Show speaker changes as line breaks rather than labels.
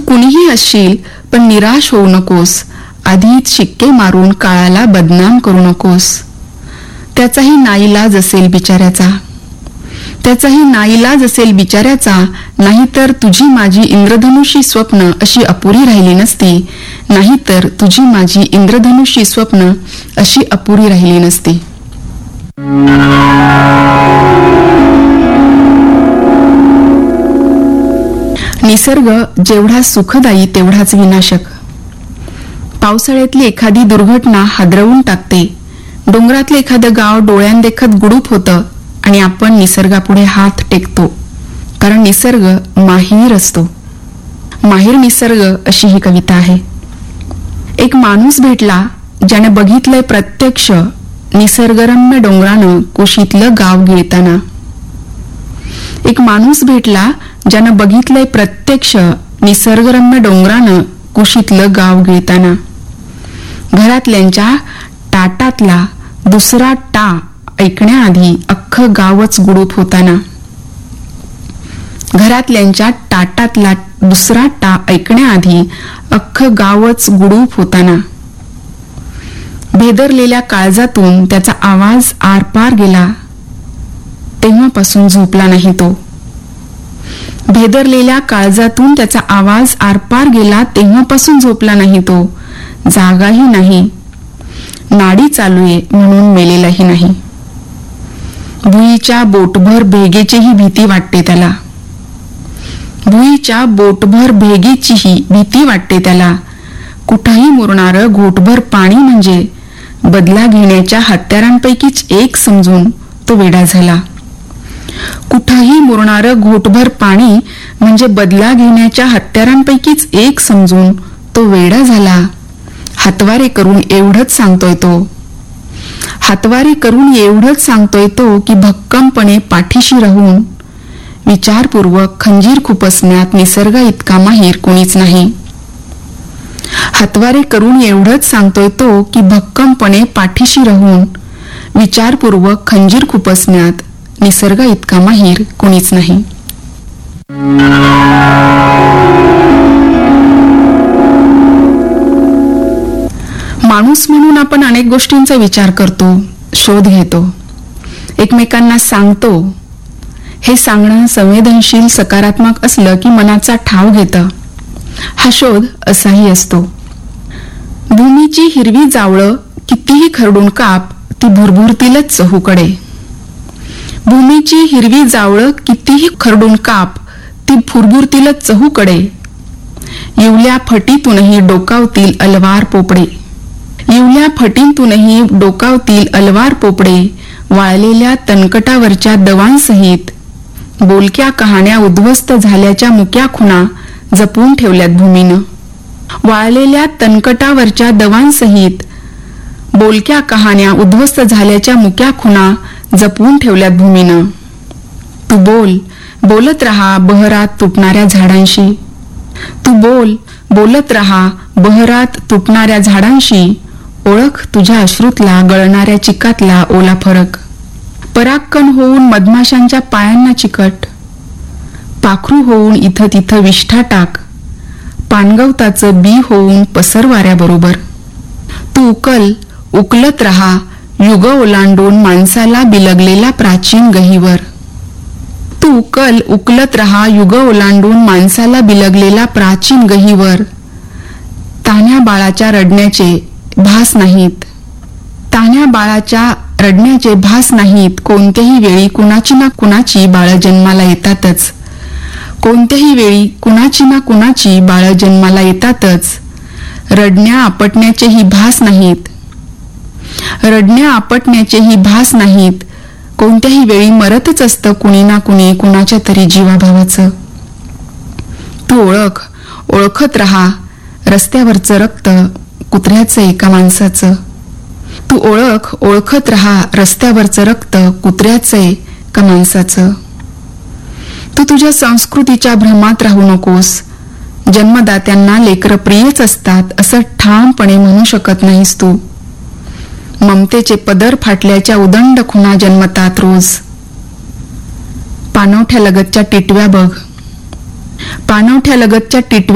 कुणीही असशील पण निराश होऊ नकोस. आधीच शिक्के मारून काळाला बदनाम करू नकोस. त्याचाही नाईलाज असेल बिचाऱ्याचा, त्याचाही नाईलाज असेल बिचाऱ्याचा. नाहीतर तुझी माझी इंद्रधनुषी स्वप्न अशी अपुरी राहिली नसती. नाहीतर तुझी माझी इंद्रधनुषी स्वप्न अशी अपुरी राहिली नसती. निसर्ग जेवढा सुखदायी तेवढाच विनाशक. पावसाळ्यातली एखादी दुर्घटना हादरवून टाकते. डोंगरातलं एखादं गाव डोळ्यांदेखत गुडूप होतं आणि आपण निसर्गापुढे हात टेकतो. कारण निसर्ग माहीर असतो. माहीर निसर्ग अशी ही कविता आहे. एक माणूस भेटला ज्याने बघितलंय प्रत्यक्ष निसर्गरम्य डोंगरानं कुशीतलं गाव गिळताना. एक माणूस भेटला ज्यानं बघितलंय प्रत्यक्ष निसर्गरम्य डोंगरानं कुशीतलं गाव गिळताना. घरातल्यांच्या टाटातला दुसरा टा ऐकण्याआधी अख्खं गावच गुडूप होताना. घरातल्यांच्या टाटातला दुसरा टा ऐकण्याआधी अख्खं गावच गुडूप होताना. भेदरलेल्या काळजातून त्याचा आवाज आरपार गेला तेव्हापासून झोपला नाही तो. भेदरलेल्या काळजातून त्याचा आवाज आरपार गेला तेव्हापासून झोपला नाही तो. जागाही नाही, नाडी चालूये म्हणून मेलेलाही नाही. भुईच्या बोटभर भेगेचीही भीती वाटते त्याला. भुईच्या बोटभर भेगेचीही भीती वाटते त्याला. कुठंही मुरणारं घोटभर पाणी म्हणजे बदला घेण्याच्या हत्यारांपैकीच एक समजून तो वेडा झाला. कुठंही मुरणारं घोटभर पाणी म्हणजे बदला घेण्याच्या हत्यारांपैकीच एक समजून तो वेडा झाला. हातवारे करून एवढंच सांगतोय तो. हातवारे करून एवढंच सांगतोय तो की भक्कमपणे पाठीशी राहून विचारपूर्वक खंजीर खुपसण्यात निसर्गा इतका माहीर कोणीच नाही. हातवारे करून एवढंच सांगतोय तो की भक्कमपणे पाठीशी राहून विचारपूर्वक खंजीर खुपसण्यात निसर्गा इतका माहीर कोणीच नाही. माणूस म्हणून आपण अनेक गोष्टींचा विचार करतो, शोध घेतो, एकमेकांना सांगतो. हे सांगणं संवेदनशील सकारात्मक असलं की मनाचा ठाव घेतं. हा शोध असाही असतो. भूमीची हिरवी जावळं कितीही खरडून काप ती भुरभुरतीलच चहूकडे. भूमीची हिरवी जावळं कितीही खरडून काप ती भुरभुरतीलच चहूकडे. येवल्या फटीतूनही डोकावतील अलवार पोपडे. येवल्या फटीतूनही डोकावतील अलवार पोपडे. वाळलेल्या तणकटावरच्या दवांसहित बोलक्या कहाण्या उद्ध्वस्त झाल्याच्या मुक्या खुणा जपून ठेवल्यात भूमीनं. वाळलेल्या तणकटावरच्या दवांसहित बोलक्या कहाण्या उद्ध्वस्त झाल्याच्या मुक्या खुणा जपून ठेवल्यात भूमीनं. तू बोल, बोलत रहा बहरात तुटणाऱ्या झाडांशी. तू बोल, बोलत रहा बहरात तुटणाऱ्या झाडांशी. ओळख तुझ्या अश्रूतला गळणाऱ्या चिकातला ओला फरक. पराक्कन होऊन मधमाशांच्या पायांना चिकट. पाखरू होऊन इथं तिथं विष्ठा टाक. पानगवताचं बी होऊन पसर वाऱ्याबरोबर. तू उकल, उकलत रहा युग ओलांडून माणसाला बिलगलेला प्राचीन गहीवर. तू उकल, उकलत रहा युग ओलांडून माणसाला बिलगलेला प्राचीन गहीवर. तान्ह्या बाळाच्या रडण्याचे भास नाहीत. तान्ह्या बाळाच्या रडण्याचे भास नाहीत. कोणत्याही वेळी कुणाची ना कुणाची बाळं जन्माला येतातच. कोणत्याही वेळी कुणाची ना कुणाची बाळं जन्माला येतातच. रडण्या आपटण्याचेही भास नाहीत. रडण्या आपटण्याचेही भास नाहीत. कोणत्याही वेळी मरतच असतं कुणी ना कुणी कुणाच्या तरी जीवाभावाचं. तू ओळख, ओळखत रहा रस्त्यावरचं रक्त कुत्र्याचं एका माणसाचं. तू ओळख, ओळखत रहा रस्त्यावरचं रक्त कुत्र्याचं एका माणसाचं. तू तुझ्या संस्कृतीच्या भ्रमात राहू नकोस. जन्मदात्यांना लेकरं प्रियच असतात असं ठामपणे म्हणू शकत नाहीस तू. ममतेचे पदर फाटल्याच्या उदंड खुणा जन्मतात रोज. पाणवठ्या लगतच्या टिटव्या बघ. पाणवठ्या लगतच्या टिटव्या